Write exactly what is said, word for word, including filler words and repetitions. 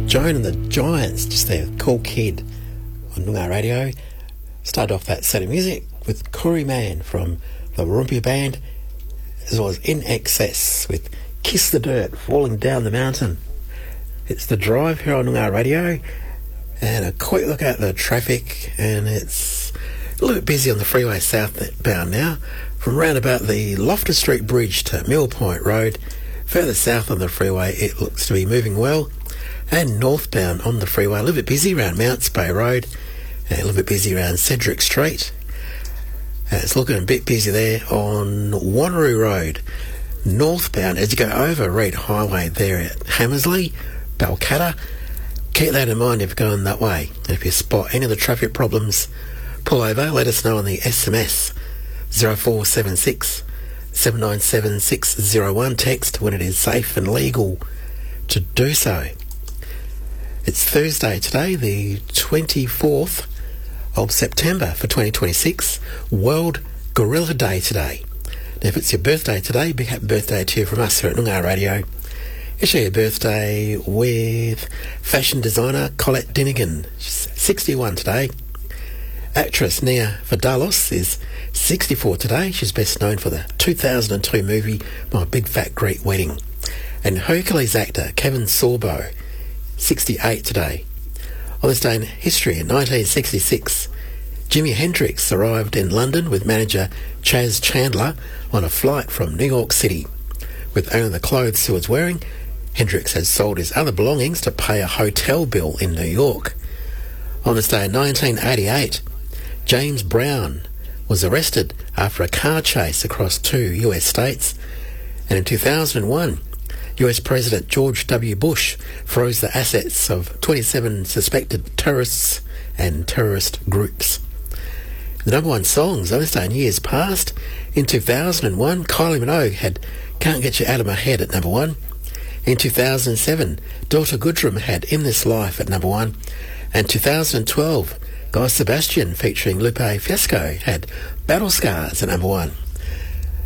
Joan and the Giants, just there, Cool Kid on Noongar Radio. Started off that set of music with Corey Mann from the Rumpia Band, as well as In Excess with Kiss the Dirt, Falling Down the Mountain. It's The Drive here on Noongar Radio, and a quick look at the traffic, and it's a little bit busy on the freeway southbound now, from round about the Loftus Street Bridge to Mill Point Road. Further south on the freeway, it looks to be moving well. And northbound on the freeway, a little bit busy around Mounts Bay Road, and a little bit busy around Cedric Street. And it's looking a bit busy there on Wanneroo Road, northbound as you go over Reed Highway there at Hammersley, Balcatta. Keep that in mind if you're going that way. And if you spot any of the traffic problems, pull over, let us know on the S M S zero four seven six, seven nine seven, six zero one, text when it is safe and legal to do so. It's Thursday today, the twenty-fourth of September for twenty twenty-six, World Gorilla Day today. Now, if it's your birthday today, big happy birthday to you from us here at Noongar Radio. It's your birthday with fashion designer Colette Dinnigan. She's sixty-one today. Actress Nia Vardalos is sixty-four today. She's best known for the two thousand two movie My Big Fat Greek Wedding. And Hercules actor Kevin Sorbo, sixty-eight today. On this day in history, in nineteen sixty-six, Jimi Hendrix arrived in London with manager Chaz Chandler on a flight from New York City. With only the clothes he was wearing, Hendrix had sold his other belongings to pay a hotel bill in New York. On this day in nineteen eighty-eight, James Brown was arrested after a car chase across two U S states. And in two thousand one, U S President George W. Bush froze the assets of twenty-seven suspected terrorists and terrorist groups. The number one songs on this day in years past. In two thousand one, Kylie Minogue had Can't Get You Out of My Head at number one. In two thousand seven, Delta Goodrem had In This Life at number one. And two thousand twelve, Guy Sebastian featuring Lupe Fiasco had Battle Scars at number one.